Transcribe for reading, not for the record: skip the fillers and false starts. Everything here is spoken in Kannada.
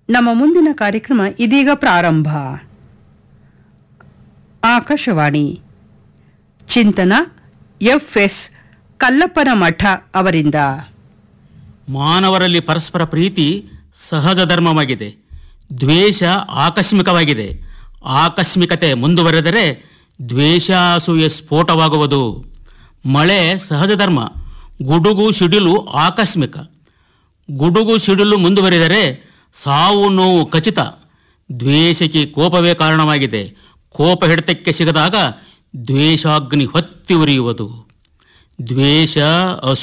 ನಮ್ಮ ಮುಂದಿನ ಕಾರ್ಯಕ್ರಮ ಇದೀಗ ಪ್ರಾರಂಭ. ಆಕಾಶವಾಣಿ ಚಿಂತನ ಎಫ್ಎಸ್ ಕಲ್ಲಪ್ಪನ ಮಠ ಅವರಿಂದ. ಮಾನವರಲ್ಲಿ ಪರಸ್ಪರ ಪ್ರೀತಿ ಸಹಜ ಧರ್ಮವಾಗಿದೆ. ದ್ವೇಷ ಆಕಸ್ಮಿಕವಾಗಿದೆ. ಆಕಸ್ಮಿಕತೆ ಮುಂದುವರೆದರೆ ದ್ವೇಷ ಅಸೂಯೆ ಸ್ಫೋಟವಾಗುವುದು. ಮಳೆ ಸಹಜ ಧರ್ಮ, ಗುಡುಗು ಸಿಡಿಲು ಆಕಸ್ಮಿಕ. ಗುಡುಗು ಸಿಡಿಲು ಮುಂದುವರಿದರೆ ಸಾವು ನೋವು ಖಚಿತ. ದ್ವೇಷಕ್ಕೆ ಕೋಪವೇ ಕಾರಣವಾಗಿದೆ. ಕೋಪ ಹಿಡಿತಕ್ಕೆ ಸಿಗದಾಗ ದ್ವೇಷಾಗ್ನಿ ಹೊತ್ತಿ ಉರಿಯುವುದು. ದ್ವೇಷ